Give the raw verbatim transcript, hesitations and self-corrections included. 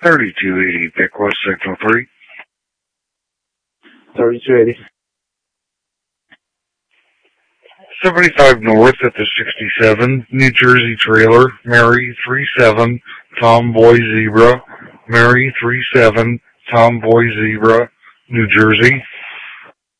thirty-two eighty, Pick West Signal three. thirty-two eighty. seventy-five North at the sixty-seven, New Jersey trailer, Mary three seven, Tomboy Zebra, Mary three seven, Tomboy Zebra, New Jersey.